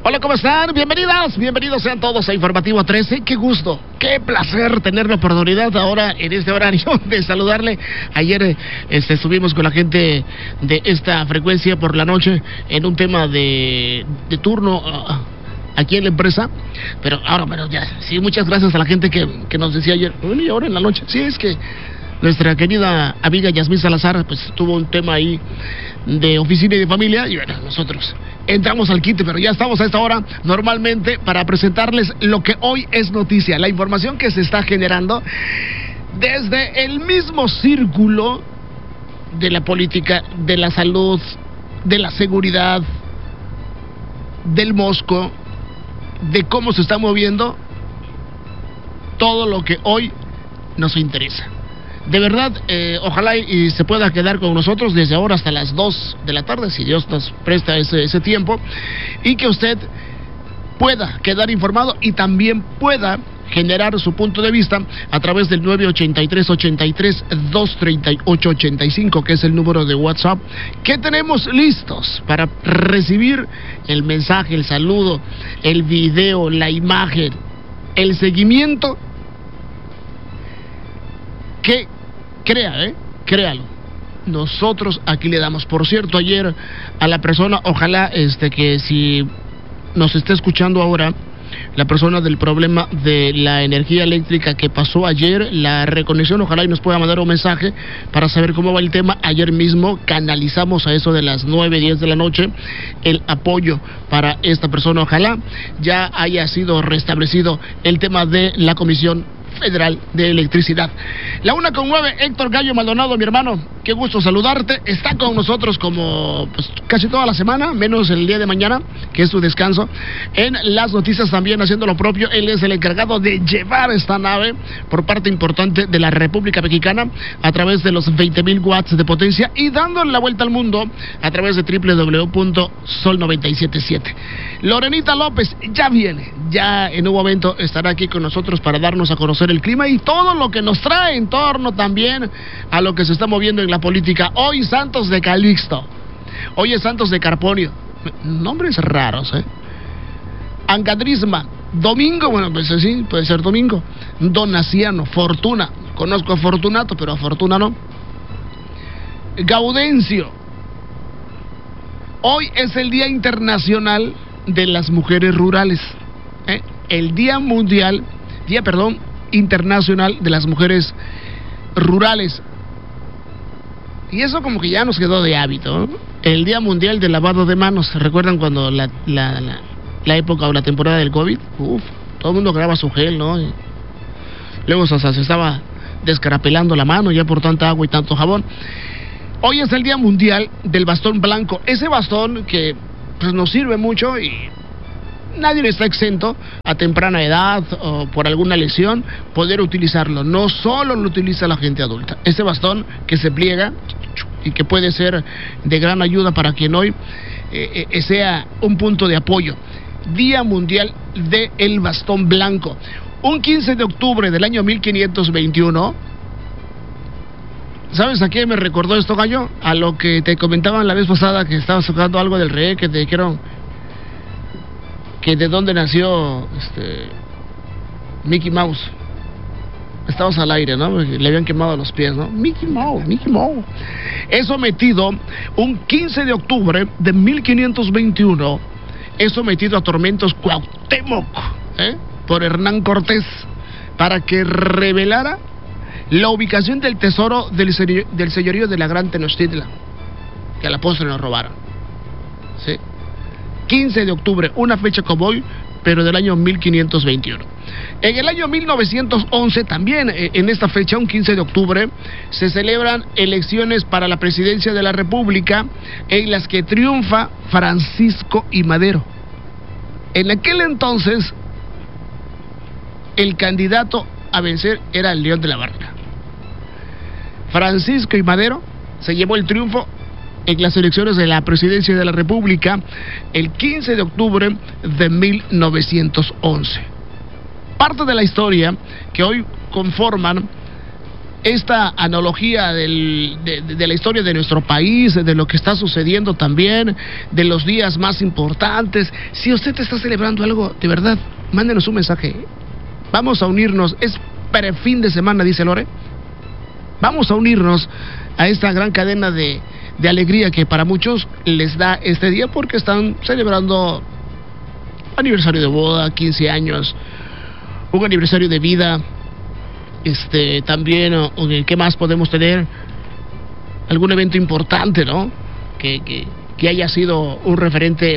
Hola, ¿cómo están? Bienvenidos sean todos a Informativo 13. Qué gusto, qué placer tener la oportunidad ahora en este horario de saludarle. Ayer estuvimos con la gente de esta frecuencia por la noche en un tema de turno aquí en la empresa, pero ya, sí, muchas gracias a la gente que nos decía ayer, bueno, y ahora en la noche, sí, es que nuestra querida amiga Yasmín Salazar, pues tuvo un tema ahí de oficina y de familia, y bueno, nosotros entramos al quite, pero ya estamos a esta hora normalmente para presentarles lo que hoy es noticia, la información que se está generando desde el mismo círculo de la política, de la salud, de la seguridad, del mosco, de cómo se está moviendo todo lo que hoy nos interesa. De verdad, ojalá y se pueda quedar con nosotros desde ahora hasta las 2 de la tarde, si Dios nos presta ese tiempo, y que usted pueda quedar informado y también pueda generar su punto de vista a través del 983-83-238-85, que es el número de WhatsApp que tenemos listos para recibir el mensaje, el saludo, el video, la imagen, el seguimiento que créalo. Nosotros aquí le damos. Por cierto, ayer a la persona, ojalá que si nos está escuchando ahora, la persona del problema de la energía eléctrica que pasó ayer, la reconexión, ojalá y nos pueda mandar un mensaje para saber cómo va el tema. Ayer mismo canalizamos a eso de las 9:10 de la noche el apoyo para esta persona. Ojalá ya haya sido restablecido el tema de la Comisión Federal de Electricidad. La 1:09, Héctor Gallo Maldonado, mi hermano, qué gusto saludarte. Está con nosotros como pues, casi toda la semana, menos el día de mañana, que es su descanso. En las noticias también haciendo lo propio. Él es el encargado de llevar esta nave por parte importante de la República Mexicana a través de los 20,000 watts de potencia y dándole la vuelta al mundo a través de www.sol977. Lorenita López ya viene, ya en un momento estará aquí con nosotros para darnos a conocer el clima y todo lo que nos trae en torno también a lo que se está moviendo en la política. Hoy Santos de Calixto, hoy es Santos de Carponio, nombres raros, Ancadrisma, Domingo, bueno, pues sí, puede ser Domingo, Donaciano, Fortuna, conozco a Fortunato, pero a Fortuna no, Gaudencio. Hoy es el Día Internacional de las Mujeres Rurales, el Día Internacional de las Mujeres Rurales. Y eso como que ya nos quedó de hábito, ¿no? El Día Mundial del Lavado de Manos. ¿Recuerdan cuando la época o la temporada del COVID? Todo el mundo graba su gel, ¿no? Y luego se estaba descarapelando la mano ya por tanta agua y tanto jabón. Hoy es el Día Mundial del Bastón Blanco. Ese bastón que pues, nos sirve mucho y nadie está exento a temprana edad o por alguna lesión poder utilizarlo. No solo lo utiliza la gente adulta. Ese bastón que se pliega y que puede ser de gran ayuda para quien hoy sea un punto de apoyo. Día Mundial del Bastón Blanco. Un 15 de octubre del año 1521. ¿Sabes a qué me recordó esto, Gallo? A lo que te comentaban la vez pasada que estabas tocando algo del rey, que te dijeron que de dónde nació Mickey Mouse. Estabas al aire, ¿no? Le habían quemado los pies, ¿no? Mickey Mouse. Es sometido un 15 de octubre de 1521, es sometido a tormentos Cuauhtémoc, por Hernán Cortés, para que revelara la ubicación del tesoro del señorío de la Gran Tenochtitlan, que a la postre nos robaron. ¿Sí? 15 de octubre, una fecha como hoy, pero del año 1521. En el año 1911, también en esta fecha, un 15 de octubre, se celebran elecciones para la presidencia de la República, en las que triunfa Francisco I. Madero. En aquel entonces, el candidato a vencer era el León de la Barca. Francisco I. Madero se llevó el triunfo en las elecciones de la presidencia de la República el 15 de octubre de 1911. Parte de la historia que hoy conforman esta analogía de la historia de nuestro país, de lo que está sucediendo también, de los días más importantes. Si usted está celebrando algo, de verdad, mándenos un mensaje. Vamos a unirnos. Es para fin de semana, dice Lore. Vamos a unirnos a esta gran cadena de alegría que para muchos les da este día, porque están celebrando aniversario de boda, 15 años, un aniversario de vida. También, ¿qué más podemos tener? Algún evento importante, ¿no? Que haya sido un referente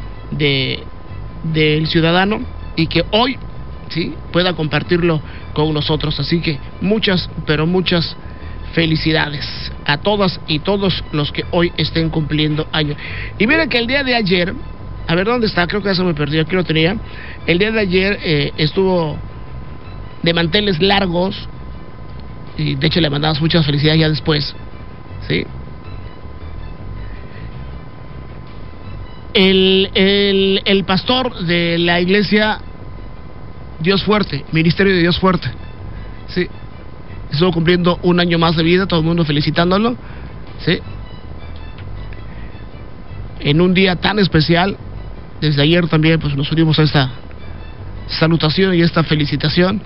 del ciudadano y que hoy, sí, pueda compartirlo con nosotros. Así que muchas, pero muchas felicidades a todas y todos los que hoy estén cumpliendo años. Y miren que el día de ayer, a ver dónde está, creo que ya se me perdió, aquí lo tenía. El día de ayer estuvo de manteles largos, y de hecho le mandamos muchas felicidades ya después, ¿sí? El pastor de la iglesia Dios Fuerte, Ministerio de Dios Fuerte, ¿sí? Estuvo cumpliendo un año más de vida, todo el mundo felicitándolo, ¿sí? En un día tan especial. Desde ayer también pues nos unimos a esta salutación y esta felicitación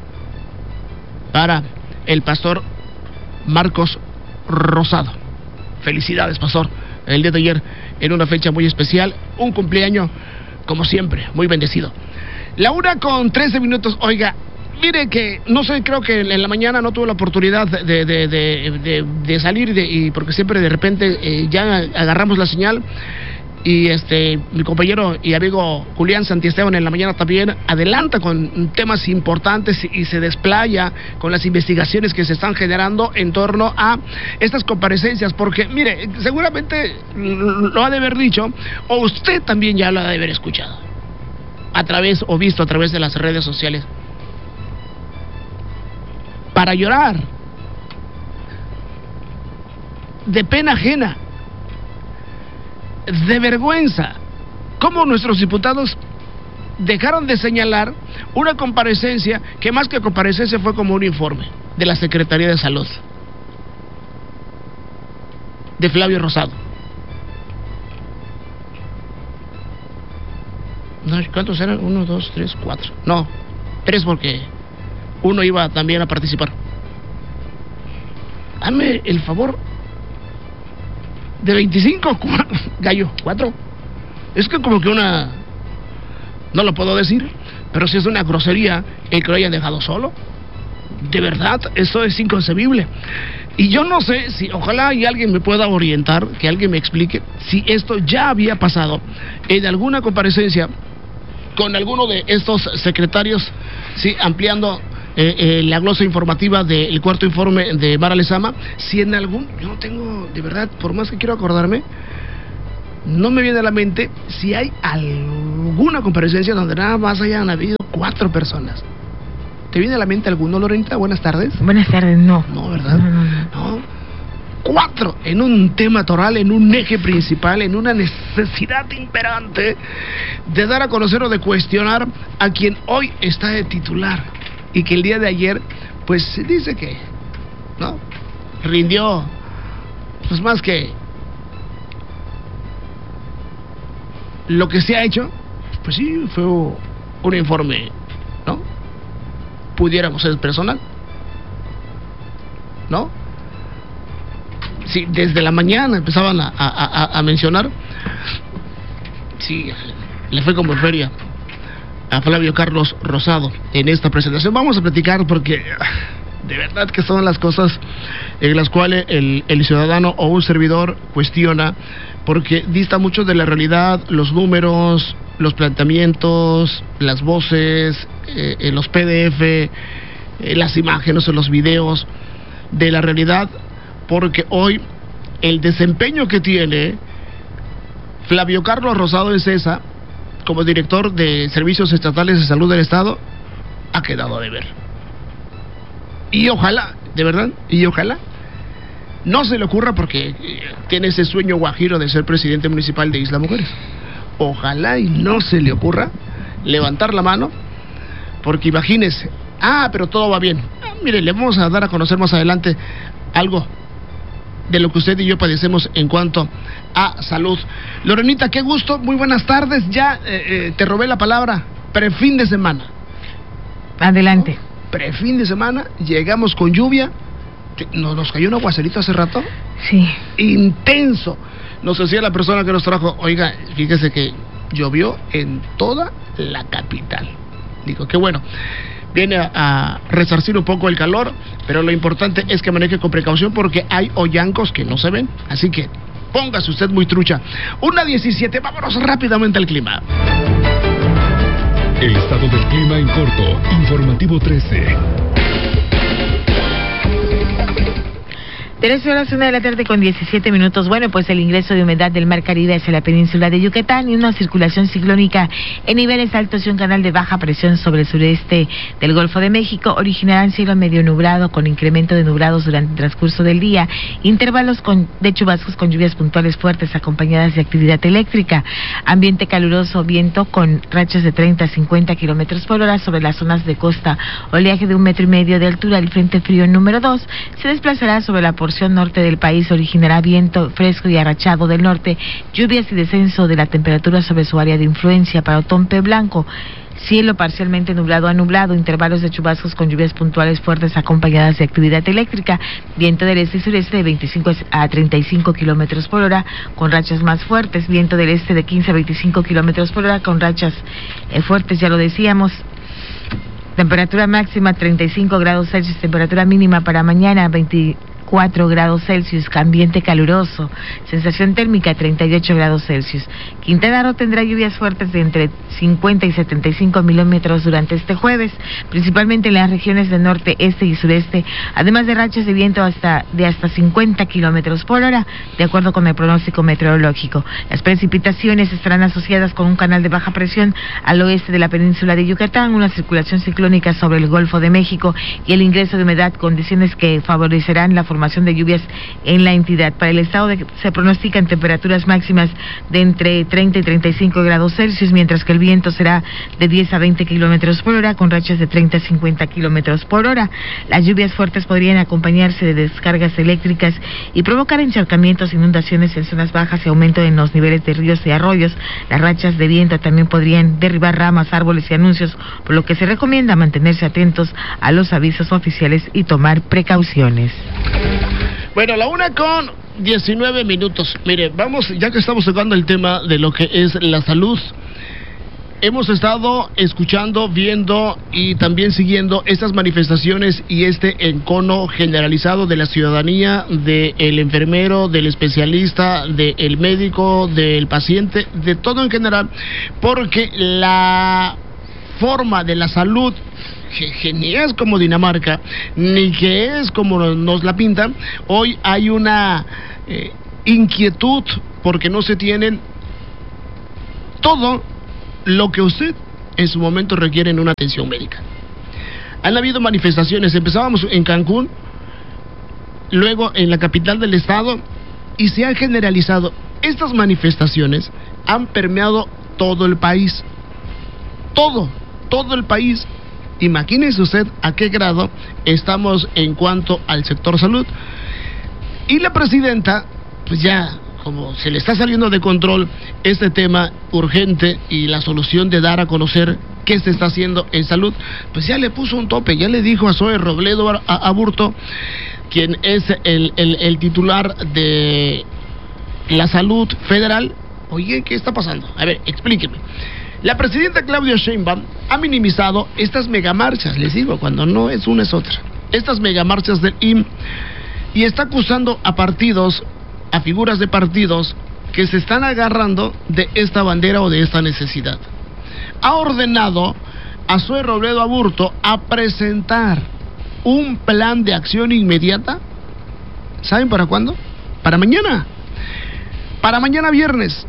para el pastor Marcos Rosado. Felicidades, pastor, el día de ayer en una fecha muy especial, un cumpleaños como siempre, muy bendecido. 1:13. Oiga, mire que, no sé, creo que en la mañana no tuve la oportunidad de salir, y porque siempre de repente ya agarramos la señal. Y mi compañero y amigo Julián Santiesteban en la mañana también adelanta con temas importantes y se desplaya con las investigaciones que se están generando en torno a estas comparecencias, porque mire, seguramente lo ha de haber dicho, o usted también ya lo ha de haber escuchado a través o visto a través de las redes sociales. Para llorar, de pena ajena, de vergüenza, cómo nuestros diputados dejaron de señalar una comparecencia que más que comparecencia fue como un informe de la Secretaría de Salud de Flavio Rosado. ¿Cuántos eran? 1, 2, 3, 4. No, 3 porque uno iba también a participar. Hazme el favor. De 25, gallo, 4. Es que como que una, no lo puedo decir, pero si es una grosería el que lo hayan dejado solo. De verdad, eso es inconcebible. Y yo no sé si, ojalá y alguien me pueda orientar, que alguien me explique si esto ya había pasado en alguna comparecencia con alguno de estos secretarios, sí, ampliando la glosa informativa del cuarto informe de Mara Lezama. Si en algún, yo no tengo, de verdad, por más que quiero acordarme, no me viene a la mente si hay alguna comparecencia donde nada más hayan habido 4 personas. ¿Te viene a la mente alguno, Lorenita? Buenas tardes. Buenas tardes, no. No, ¿verdad? No. 4 en un tema toral, en un eje principal, en una necesidad imperante de dar a conocer o de cuestionar a quien hoy está de titular. Y que el día de ayer, pues se dice que, ¿no? Rindió, pues más que lo que se ha hecho, pues sí, fue un informe, ¿no? Pudiéramos ser personal, ¿no? Sí, desde la mañana empezaban a mencionar, sí, le fue como en feria a Flavio Carlos Rosado en esta presentación. Vamos a platicar porque de verdad que son las cosas en las cuales el ciudadano o un servidor cuestiona, porque dista mucho de la realidad, los números, los planteamientos, las voces, los PDF, las imágenes o los videos de la realidad, porque hoy el desempeño que tiene Flavio Carlos Rosado de Cesa como director de Servicios Estatales de Salud del Estado ha quedado a deber. Y ojalá, de verdad, y ojalá no se le ocurra, porque tiene ese sueño guajiro de ser presidente municipal de Isla Mujeres. Ojalá y no se le ocurra levantar la mano, porque imagínese, pero todo va bien. mire, le vamos a dar a conocer más adelante algo de lo que usted y yo padecemos en cuanto a salud. Lorenita, qué gusto, muy buenas tardes. Ya te robé la palabra, prefin de semana. Adelante. ¿No? Prefin de semana, llegamos con lluvia. Nos cayó un aguacerito hace rato. Sí. Intenso. Nos decía la persona que nos trajo, oiga, fíjese que llovió en toda la capital. Digo, qué bueno. Viene a resarcir un poco el calor, pero lo importante es que maneje con precaución porque hay hoyancos que no se ven. Así que póngase usted muy trucha. 1:17, vámonos rápidamente al clima. El estado del clima en corto. Informativo 13. 13 horas, 1 de la tarde con 17 minutos. Bueno, pues el ingreso de humedad del Mar Caribe hacia la península de Yucatán y una circulación ciclónica en niveles altos y un canal de baja presión sobre el sureste del Golfo de México originarán cielo medio nublado con incremento de nublados durante el transcurso del día, intervalos de chubascos con lluvias puntuales fuertes acompañadas de actividad eléctrica, ambiente caluroso, viento con rachas de 30 a 50 kilómetros por hora sobre las zonas de costa, oleaje de 1,5 metros de altura. El frente frío número 2 se desplazará sobre la porción norte del país, originará viento fresco y arrachado del norte, lluvias y descenso de la temperatura sobre su área de influencia. Para Otompe Blanco, cielo parcialmente nublado a nublado, intervalos de chubascos con lluvias puntuales fuertes acompañadas de actividad eléctrica, viento del este y sureste de 25 a 35 kilómetros por hora con rachas más fuertes, viento del este de 15 a 25 kilómetros por hora con rachas fuertes, ya lo decíamos. Temperatura máxima 35 grados Celsius, temperatura mínima para mañana 24 grados Celsius, ambiente caluroso, sensación térmica 38 grados Celsius. Quintana Roo tendrá lluvias fuertes de entre 50 y 75 milímetros durante este jueves, principalmente en las regiones del norte, este y sureste, además de rachas de viento hasta 50 kilómetros por hora, de acuerdo con el pronóstico meteorológico. Las precipitaciones estarán asociadas con un canal de baja presión al oeste de la península de Yucatán, una circulación ciclónica sobre el Golfo de México y el ingreso de humedad, condiciones que favorecerán la formación de lluvias en la entidad. Para el estado se pronostican temperaturas máximas de entre 30 y 35 grados Celsius, mientras que el viento será de 10 a 20 kilómetros por hora, con rachas de 30 a 50 kilómetros por hora. Las lluvias fuertes podrían acompañarse de descargas eléctricas y provocar encharcamientos, inundaciones en zonas bajas y aumento en los niveles de ríos y arroyos. Las rachas de viento también podrían derribar ramas, árboles y anuncios, por lo que se recomienda mantenerse atentos a los avisos oficiales y tomar precauciones. Bueno, 1:19. Mire, vamos, ya que estamos tocando el tema de lo que es la salud, hemos estado escuchando, viendo y también siguiendo estas manifestaciones y este encono generalizado de la ciudadanía, del enfermero, del especialista, del médico, del paciente, de todo en general, porque la forma de la salud que ni es como Dinamarca, ni que es como nos la pintan. Hoy hay una inquietud porque no se tienen todo lo que usted en su momento requiere en una atención médica. Han habido manifestaciones, empezábamos en Cancún, luego en la capital del estado, y se han generalizado. Estas manifestaciones han permeado todo el país, todo el país. Imagínese usted a qué grado estamos en cuanto al sector salud. Y la presidenta, pues ya, como se le está saliendo de control este tema urgente y la solución de dar a conocer qué se está haciendo en salud, pues ya le puso un tope, ya le dijo a Zoe Robledo Aburto, quien es el titular de la salud federal. Oye, ¿qué está pasando? A ver, explíqueme. La presidenta Claudia Sheinbaum ha minimizado estas megamarchas, les digo, cuando no es una es otra, estas megamarchas del IMSS, y está acusando a partidos, a figuras de partidos que se están agarrando de esta bandera o de esta necesidad. Ha ordenado a Zoe Robledo Aburto a presentar un plan de acción inmediata. ¿Saben para cuándo? Para mañana viernes.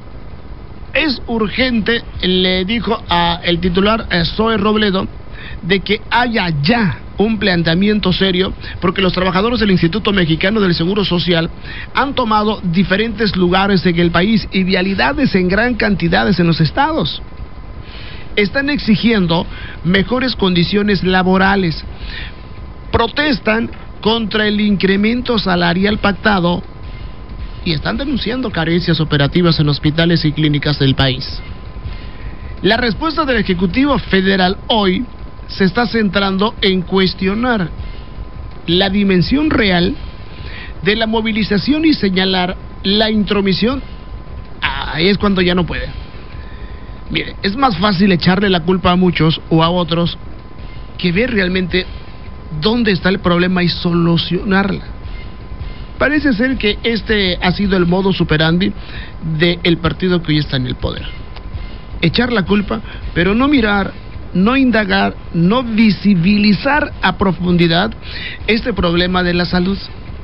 Es urgente, le dijo a el titular Zoe Robledo, de que haya ya un planteamiento serio, porque los trabajadores del Instituto Mexicano del Seguro Social han tomado diferentes lugares en el país y vialidades en gran cantidades en los estados. Están exigiendo mejores condiciones laborales. protestan contra el incremento salarial pactado y están denunciando carencias operativas en hospitales y clínicas del país. La respuesta del Ejecutivo Federal hoy se está centrando en cuestionar la dimensión real de la movilización y señalar la intromisión. Ahí es cuando ya no puede. Mire, es más fácil echarle la culpa a muchos o a otros que ver realmente dónde está el problema y solucionarla. Parece ser que este ha sido el modus operandi del partido que hoy está en el poder. Echar la culpa, pero no mirar, no indagar, no visibilizar a profundidad este problema de la salud.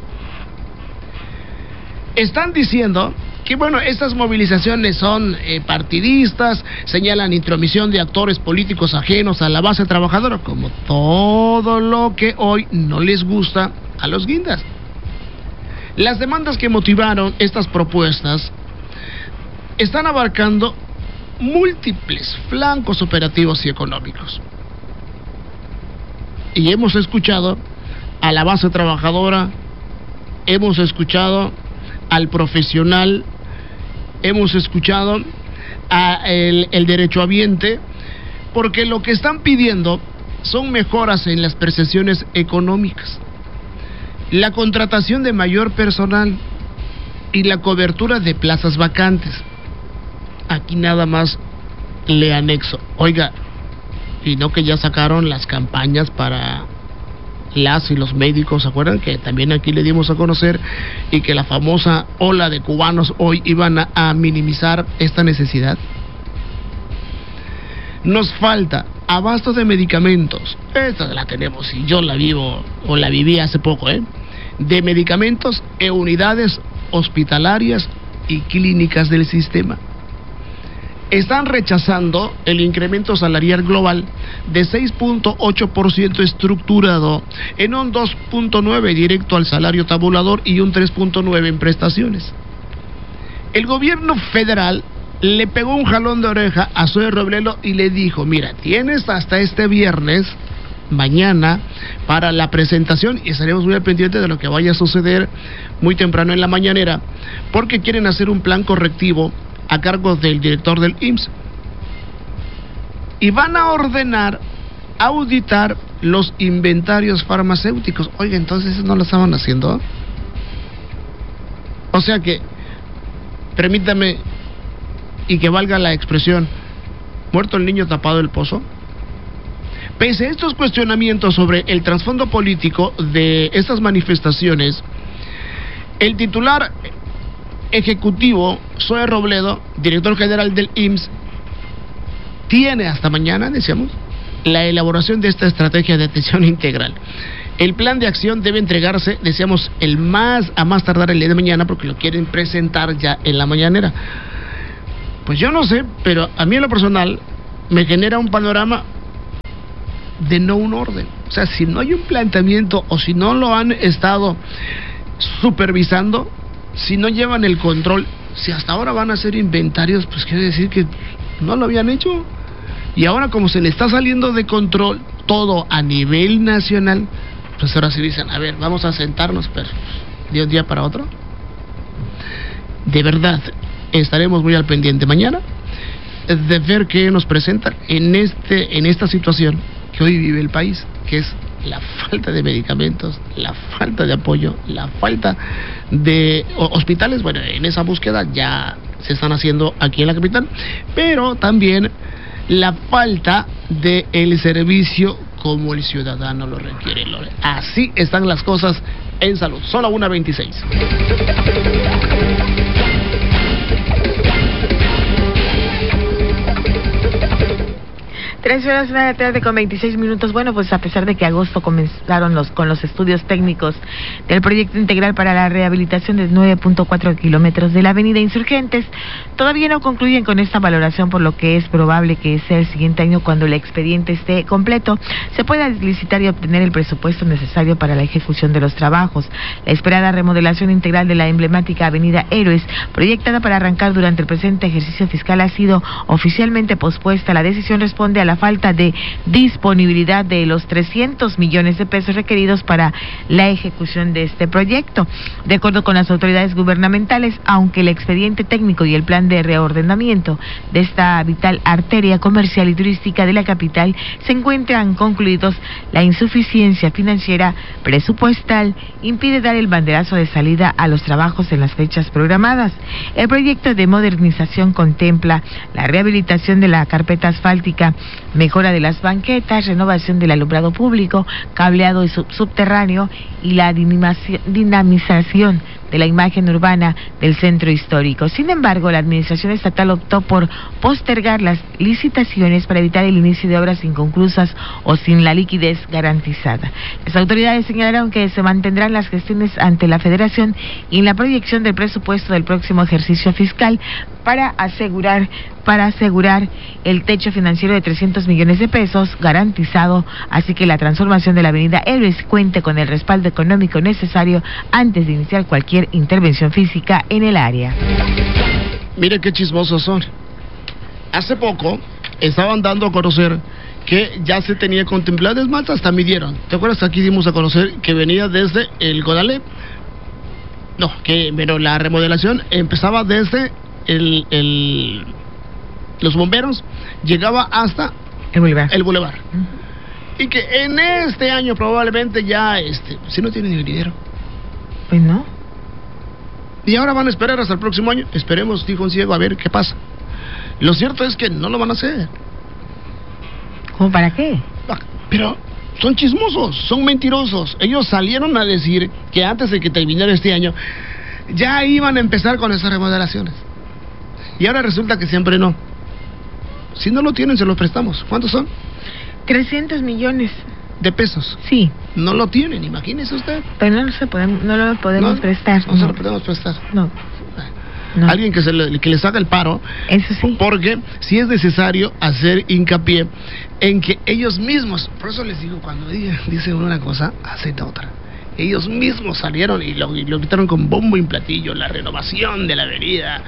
Están diciendo que bueno, estas movilizaciones son partidistas, señalan intromisión de actores políticos ajenos a la base trabajadora, como todo lo que hoy no les gusta a los guindas. Las demandas que motivaron estas propuestas están abarcando múltiples flancos operativos y económicos. Y hemos escuchado a la base trabajadora, hemos escuchado al profesional, hemos escuchado a el derechohabiente, porque lo que están pidiendo son mejoras en las prestaciones económicas, la contratación de mayor personal y la cobertura de plazas vacantes. Aquí nada más le anexo, oiga, y no que ya sacaron las campañas para las y los médicos, ¿se acuerdan? Que también aquí le dimos a conocer y que la famosa ola de cubanos hoy iban a minimizar esta necesidad. Nos falta abasto de medicamentos, esta la tenemos y yo la vivo o la viví hace poco, de medicamentos e unidades hospitalarias y clínicas del sistema. Están rechazando el incremento salarial global de 6.8% estructurado en un 2.9% directo al salario tabulador y un 3.9% en prestaciones. El gobierno federal le pegó un jalón de oreja a Zoe Robledo y le dijo, mira, tienes hasta este viernes, mañana, para la presentación, y estaremos muy al pendiente de lo que vaya a suceder muy temprano en la mañanera, porque quieren hacer un plan correctivo a cargo del director del IMSS y van a ordenar auditar los inventarios farmacéuticos. Oiga, entonces no lo estaban haciendo. O sea que, permítame y que valga la expresión, muerto el niño, tapado el pozo. Pese a estos cuestionamientos sobre el trasfondo político de estas manifestaciones, el titular ejecutivo Zoe Robledo, director general del IMSS, tiene hasta mañana, decíamos, la elaboración de esta estrategia de atención integral. El plan de acción debe entregarse, decíamos, a más tardar el día de mañana, porque lo quieren presentar ya en la mañanera. Pues yo no sé, pero a mí en lo personal me genera un panorama de no un orden. O sea, si no hay un planteamiento o si no lo han estado supervisando, si no llevan el control, si hasta ahora van a hacer inventarios, pues quiere decir que no lo habían hecho. Y ahora como se le está saliendo de control todo a nivel nacional, pues ahora sí dicen, a ver, vamos a sentarnos, pero de un día para otro. De verdad, estaremos muy al pendiente mañana de ver qué nos presentan en esta situación que hoy vive el país, que es la falta de medicamentos, la falta de apoyo, la falta de hospitales. Bueno, en esa búsqueda ya se están haciendo aquí en la capital, pero también la falta de el servicio como el ciudadano lo requiere. Así están las cosas en salud. Solo 1:26. 3:01 Bueno, pues a pesar de que agosto comenzaron con los estudios técnicos del proyecto integral para la rehabilitación de 9.4 kilómetros de la avenida Insurgentes, todavía no concluyen con esta valoración, por lo que es probable que sea el siguiente año cuando el expediente esté completo, se pueda licitar y obtener el presupuesto necesario para la ejecución de los trabajos. La esperada remodelación integral de la emblemática avenida Héroes, proyectada para arrancar durante el presente ejercicio fiscal, ha sido oficialmente pospuesta. La decisión responde a la la falta de disponibilidad de los 300 millones de pesos requeridos para la ejecución de este proyecto. De acuerdo con las autoridades gubernamentales, aunque el expediente técnico y el plan de reordenamiento de esta vital arteria comercial y turística de la capital se encuentran concluidos, la insuficiencia financiera presupuestal impide dar el banderazo de salida a los trabajos en las fechas programadas. El proyecto de modernización contempla la rehabilitación de la carpeta asfáltica, mejora de las banquetas, renovación del alumbrado público, cableado y subterráneo y la dinamización de la imagen urbana del centro histórico. Sin embargo, la administración estatal optó por postergar las licitaciones para evitar el inicio de obras inconclusas o sin la liquidez garantizada. Las autoridades señalaron que se mantendrán las gestiones ante la Federación y en la proyección del presupuesto del próximo ejercicio fiscal para asegurar el techo financiero de 300 millones de pesos garantizado, así que la transformación de la avenida Héroes cuente con el respaldo económico necesario antes de iniciar cualquier intervención física en el área. Mire qué chismosos son. Hace poco estaban dando a conocer que ya se tenía contemplado, es más, hasta midieron. ¿Te acuerdas? Aquí dimos a conocer que venía desde el CONALEP. No, pero la remodelación empezaba desde los bomberos, llegaba hasta el bulevar. Y que en este año probablemente ya, si no tienen ni dinero. Pues no. Y ahora van a esperar hasta el próximo año. Esperemos, dijo un ciego, a ver qué pasa. Lo cierto es que no lo van a hacer. ¿Cómo para qué? Pero son chismosos, son mentirosos. Ellos salieron a decir que antes de que terminara este año ya iban a empezar con esas remodelaciones. Y ahora resulta que siempre no. Si no lo tienen, se los prestamos. ¿Cuántos son? 300 millones. ¿De pesos? Sí. No lo tienen, imagínese usted. Pero no lo podemos prestar. No se lo podemos prestar. No. Alguien que les haga el paro. Eso sí. Porque sí es necesario hacer hincapié en que ellos mismos, por eso les digo, cuando dicen una cosa, hacen otra. Ellos mismos salieron y lo gritaron con bombo y platillo, la renovación de la avenida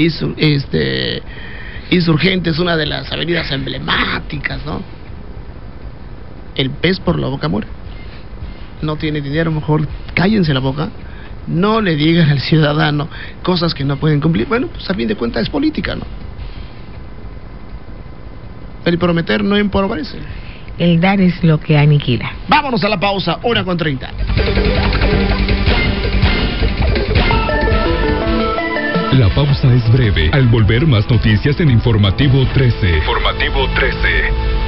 Insurgentes, una de las avenidas emblemáticas, ¿no? El pez por la boca muere. No tiene dinero, mejor cállense la boca. No le digan al ciudadano cosas que no pueden cumplir. Bueno, pues a fin de cuentas es política, ¿no? El prometer no empobrece. El dar es lo que aniquila. Vámonos a la pausa, 1:30. La pausa es breve. Al volver, más noticias en Informativo 13. Informativo 13.